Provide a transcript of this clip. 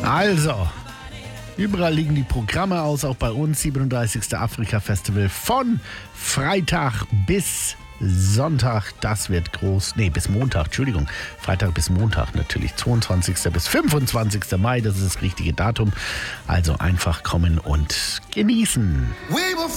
Also, überall liegen die Programme aus, auch bei uns. 37. Afrika-Festival von Freitag bis Sonntag. Das wird groß. Nee, bis Montag, Entschuldigung. Freitag bis Montag natürlich. 22. bis 25. Mai, das ist das richtige Datum. Also einfach kommen und genießen. We were